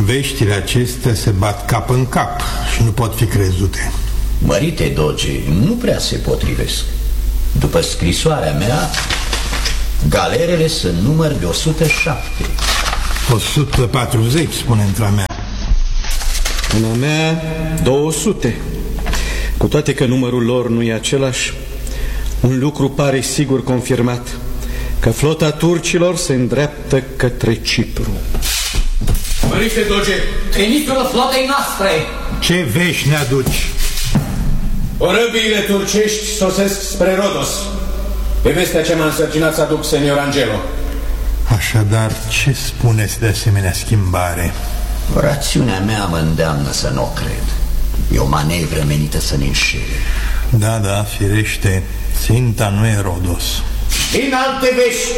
Veștile acestea se bat cap în cap și nu pot fi crezute. Mărite doge, nu prea se potrivesc. După scrisoarea mea, galerele sunt număr de 107. 140, spune între mea. În a mea 200. Cu toate că numărul lor nu e același, un lucru pare sigur confirmat, că flota turcilor se îndreaptă către Cipru. Mărite doge, trimisul flotei noastre. Ce vești ne aduci? Orăbiile turcești sosesc spre Rodos. Pe vestea ce m-a însărcinat să aduc, senior Angelo. Așadar, ce spuneți de asemenea schimbare? Rațiunea mea mă îndeamnă să nu o cred. E o manevră menită să ne înșele. Da, firește, ținta nu e Rodos. Din alte vești.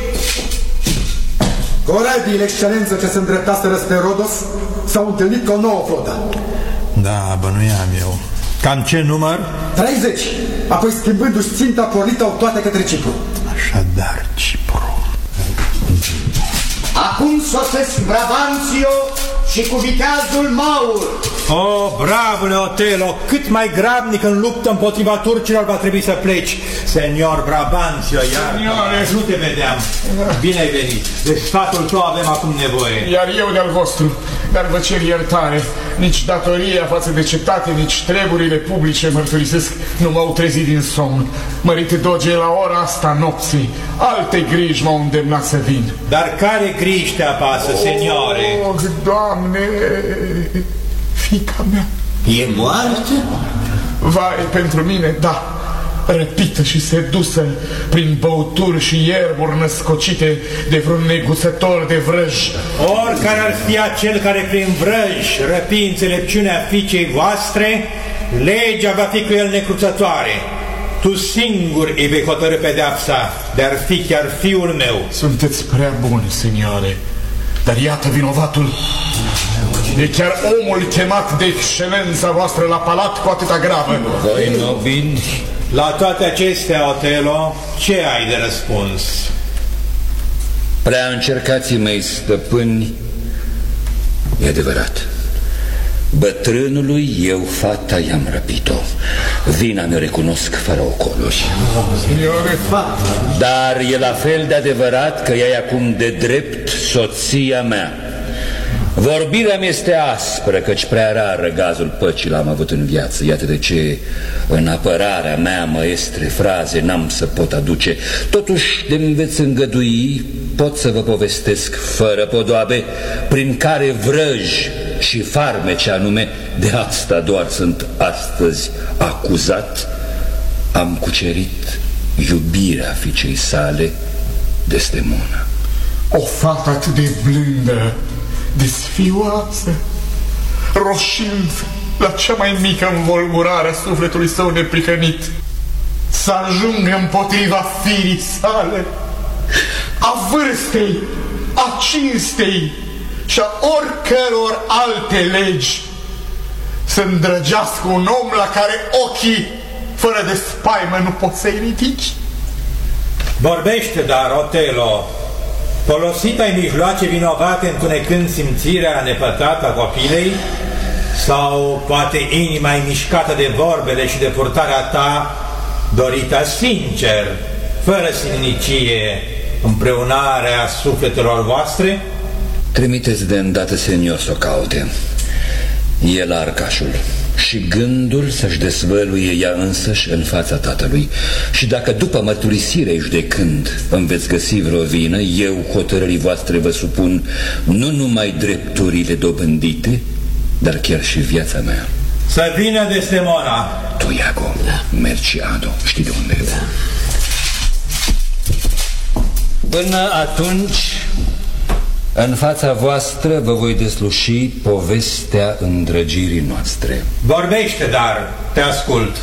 Corabile, excelență, ce se îndreptaseră spre Rodos s-au întâlnit cu o nouă flotă. Da, bănuiam eu. Cam ce număr? 30. Apoi, schimbându-și ținta pornită, au toate către Cipru. Așadar, Cipru. Acum sosesc Brabantio și cu viteazul Maur. Bravule, Otelo, cât mai grabnic în luptă împotriva turcilor va trebui să pleci. Senior Brabantio, iar nu te vedeam. Bine ai venit. De sfatul tău avem acum nevoie. Iar eu de-al vostru, dar vă cer iertare. Nici datoria față de cetate, nici treburile publice, mărturisesc, nu m-au trezit din somn. Mărite doge, la ora asta nopții, alte griji m-au îndemnat să vin. Dar care griji te apasă, seniore? Doamne, fiica mea. E moartă? Vai, pentru mine, da. Răpită și sedusă prin băuturi și ierburi născocite de vreun neguțător de vrăj. Oricare ar fi acel care prin vrăj răpi înțelepciunea fiicei voastre, legea va fi cu el necruțătoare. Tu singur îi vei hotărî pedeapsa, de-ar fi chiar fiul meu. Sunteți prea buni, senioare, dar iată vinovatul. E chiar omul chemat de excelența voastră la palat cu atâta gravă. Voi nobili. La toate acestea, Otelo, ce ai de răspuns? Prea încercații mei stăpâni, e adevărat. Bătrânului eu fata i-am răpit-o. Vina mi-o recunosc fără ocoluri. Dar e la fel de adevărat că ea e acum de drept soția mea. Vorbirea mea este aspră, căci prea rar răgazul păcii l-am avut în viață. Iată de ce în apărarea mea măestre fraze n-am să pot aduce. Totuși, de-mi veți îngădui, pot să vă povestesc fără podoabe, prin care vrăji și farmece anume, de asta doar sunt astăzi acuzat, am cucerit iubirea fiicei sale, Desdemona. O fată atât de blândă, de sfioasă, roșind la cea mai mică învolburare a sufletului său neprihănit, să ajungă împotriva firii sale, a vârstei, a cinstei și a oricăror alte legi, să îndrăgească un om la care ochii, fără de spaimă, nu pot să-i ridici. Vorbește, dar, Otelo, folosit ai mijloace vinovate întunecând simțirea nepătată a copilei? Sau poate inima mișcată de vorbele și de purtarea ta dorită sincer, fără silnicie, împreunarea sufletelor voastre? Trimiteți de îndată senior să o caute. E la arcașul și gândul să-și dezvăluie ea însăși în fața tatălui. Și dacă după mărturisirea judecând îmi veți găsi vreo vină, eu hotărârii voastre vă supun nu numai drepturile dobândite, dar chiar și viața mea. Să vină Desdemona. Tu, Iago, Merciado, știi de unde e? Până atunci, în fața voastră vă voi desluși povestea îndrăgirii noastre. Vorbește, dar te ascult.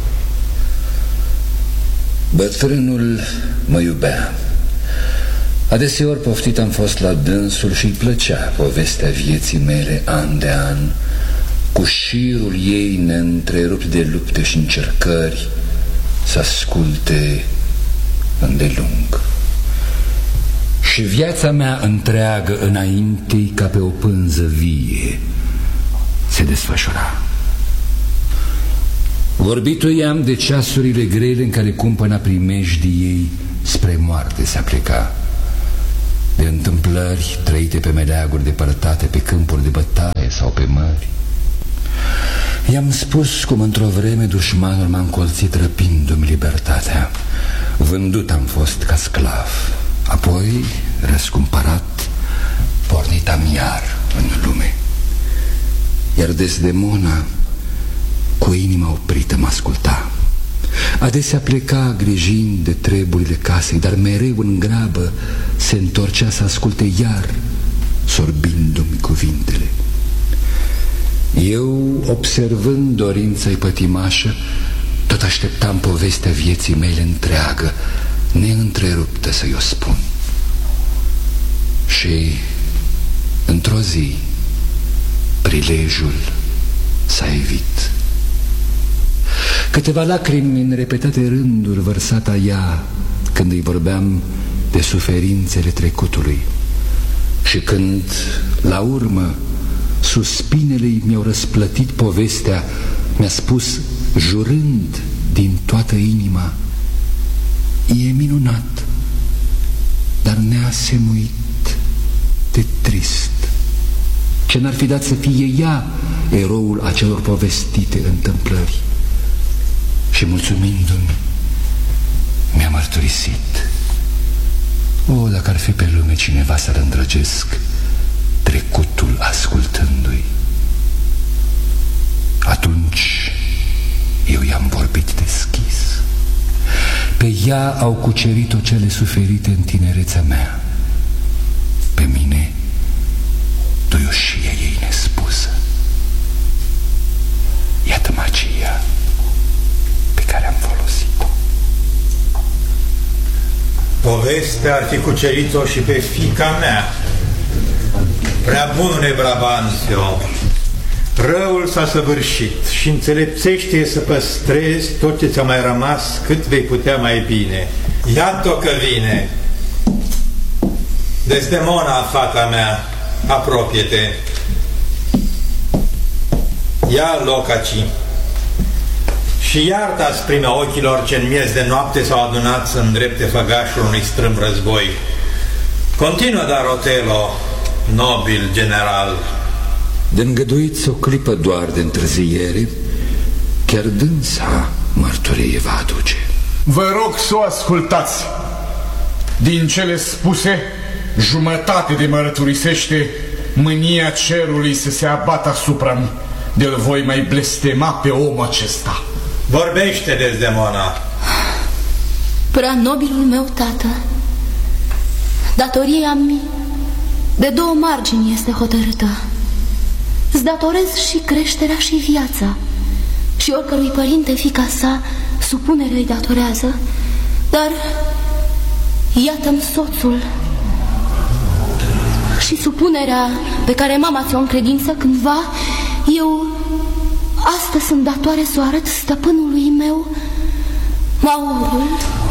Bătrânul mă iubea. Adeseori poftit am fost la dânsul și-i plăcea povestea vieții mele an de an, cu șirul ei neîntrerupt de lupte și încercări, să asculte îndelung. și viața mea întreagă înainte, ca pe o pânză vie, se desfășura. Vorbit-o i-am de ceasurile grele în care cumpăna primejdii ei spre moarte se apleca, de întâmplări trăite pe meleaguri depărtate, pe câmpuri de bătaie sau pe mări. I-am spus cum într-o vreme dușmanul m-a încolțit răpindu-mi libertatea. Vândut am fost ca sclav, apoi, răscumpărat, pornit am iar în lume. Iar Desdemona, cu inima oprită, mă asculta. Adesea pleca grijind de treburile casei, dar mereu în grabă se întorcea să asculte iar, sorbindu-mi cuvintele. Eu, observând dorința-i pătimașă, tot așteptam povestea vieții mele întreagă, neîntreruptă să-i o spun. Și, într-o zi, prilejul s-a evit. Câteva lacrimi în repetate rânduri vărsata ea când îi vorbeam de suferințele trecutului. Și când, la urmă, suspinele mi-au răsplătit povestea, mi-a spus, jurând din toată inima: e minunat, dar neasemuit de trist. Ce n-ar fi dat să fie ea eroul acelor povestite întâmplări. Și mulțumindu-mi, mi-a mărturisit: o, dacă ar fi pe lume cineva să-l îndrăgesc, trecutul ascultându-i. Atunci eu i-am vorbit deschis. Pe ea au cucerit-o cele suferite în tinerețea mea, pe mine duioșia ei nespusă. Iată magia pe care am folosit-o. Povestea ar fi cucerit-o și pe fiica mea. Prea bunule Brabanțio, răul s-a săvârșit și înțelepțește să păstrezi tot ce ți-a mai rămas cât vei putea mai bine. Iată-o că vine. Desdemona, fata mea, apropie-te. Ia loc aici și iartă asprimea ochilor ce în miez de noapte s-au adunat să îndrepte făgașul unui strâmb război. Continuă, dar, Otelo, nobil general. De îngăduiți o clipă doar de întârziere, chiar dânsa mărturie va aduce. Vă rog să o ascultați. Din cele spuse, jumătate de mărturisește mânia cerului să se abată asupra-mi, de-l voi mai blestema pe omul acesta. Vorbește, Desdemona. Prea nobilul meu tată, datoria mi de două margini este hotărâtă. Îți datorez și creșterea și viața, și oricărui părinte fiica sa supunere îi datorează, dar iată-mi soțul și supunerea pe care mama ți-o încredință cândva, eu astăzi sunt datoare să o arăt stăpânului meu, Maurul.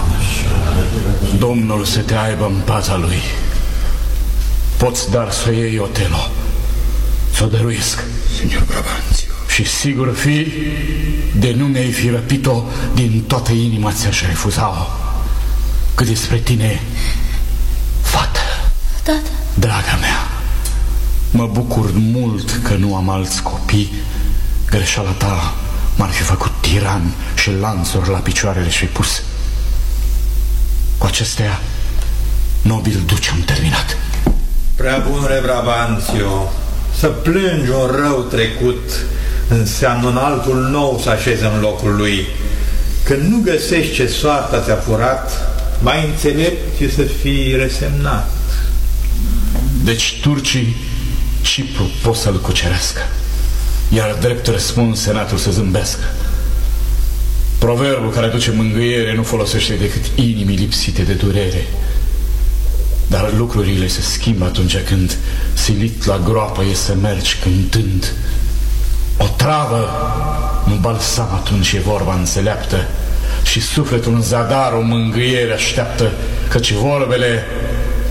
Domnul să te aibă în pața lui. Poți dar să o iei, Otelo. Să o dăruiesc, Signor Brabanțio. și sigur fi, de nu mi-ai fi răpit-o, din toată inima ți-aș refuza-o. Cât despre tine, fată, Tată, draga mea, mă bucur mult că nu am alți copii. Greșeala ta m-ar fi făcut tiran și lanțuri la picioarele și-i pus. Cu acestea, nobil duce am terminat. Prea bunule Brabanțio, să plângi un rău trecut înseamnă un altul nou să așeze în locul lui. Când nu găsești ce soarta ți-a furat, mai înțelept e să fii resemnat. Deci turcii Cipru pot să-l cucerească, iar drept răspuns senatul să zâmbească. Proverbul care aduce mângâiere nu folosește decât inimii lipsite de durere. Dar lucrurile se schimbă atunci când, silit la groapă, e să mergi cântând. O travă, un balsam atunci e vorba înțeleaptă, și sufletul în zadar o mângâiere așteaptă, căci vorbele rămân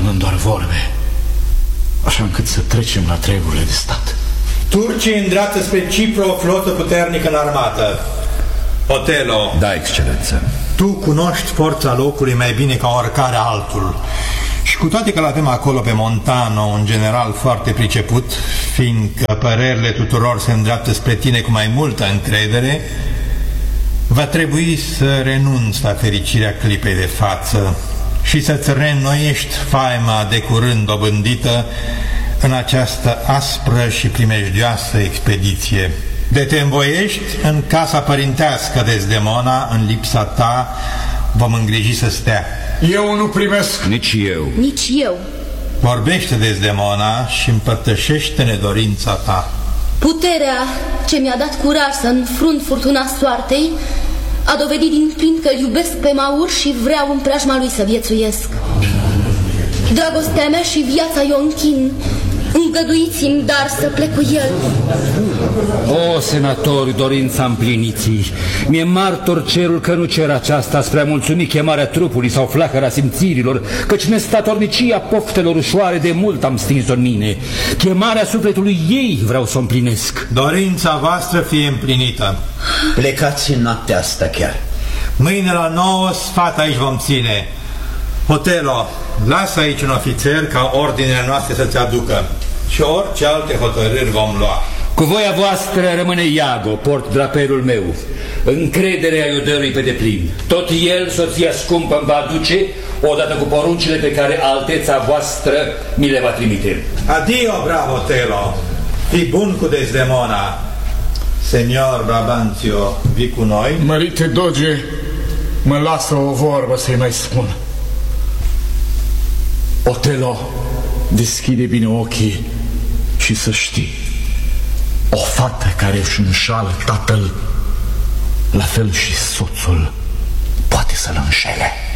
rămân doar vorbe, așa încât să trecem la treburile de stat. Turcii îndreaptă spre Cipru o flotă puternică în armată. Otelo. Da, excelență. Tu cunoști forța locului mai bine ca oricare altul. Și cu toate că l-avem acolo pe Montano, un general foarte priceput, fiindcă părerile tuturor se îndreaptă spre tine cu mai multă încredere, va trebui să renunți la fericirea clipei de față și să-ți reînnoiești faima de curând dobândită în această aspră și primejdioasă expediție. De te învoiești în casa părintească Desdemona, în lipsa ta vom îngriji să stea. Eu nu primesc. Nici eu. Nici eu. Vorbește, Desdemona, și împărtășește-ne dorința ta. Puterea ce mi-a dat curaj să înfrunt furtuna soartei a dovedit din plin că-l iubesc pe Maur și vreau în preajma lui să viețuiesc. Dragostea mea și viața eu închin. Îngăduiți-mi, dar să plec cu el. O, senatori, dorința împliniții, mi-e martor cerul că nu cer aceasta spre a mulțumi chemarea trupului sau flacăra simțirilor, căci nestatornicia poftelor ușoare de mult am stins-o în mine. Chemarea sufletului ei vreau să o împlinesc. Dorința voastră fie împlinită. Plecați în noaptea asta chiar. Mâine la 9 sfat aici vom ține. Otelo, lasă aici un ofițer ca ordinele noastre să-ți aducă și orice alte hotărâri vom lua. Cu voia voastră rămâne Iago, port drapelul meu. Încrederea i-o dărui pe deplin. Tot el, soția scumpă, îmi va aduce, odată cu poruncile pe care alteța voastră mi le va trimite. Adio, bravo Otelo. Fii bun cu Desdemona. Senior Brabantio, vii cu noi? Mărite doge, mă lasă o vorbă să-i mai spun. Otelo, deschide bine ochii și să știi, o fată care își înșală tatăl, la fel și soțul poate să-l înșele.